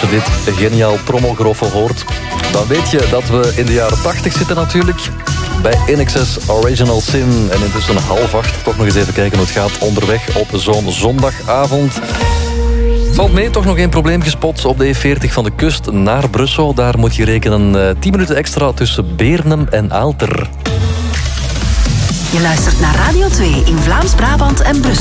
je dit geniaal trommelgeroffel hoort, dan weet je dat we in de jaren 80 zitten natuurlijk. Bij INXS Original Sin. En intussen 7:30. Toch nog eens even kijken hoe het gaat onderweg op zo'n zondagavond. Valt mee, toch nog één probleem gespot op de E40 van de kust naar Brussel. Daar moet je rekenen 10 minuten extra tussen Beernem en Aalter. Je luistert naar Radio 2 in Vlaams-Brabant en Brussel.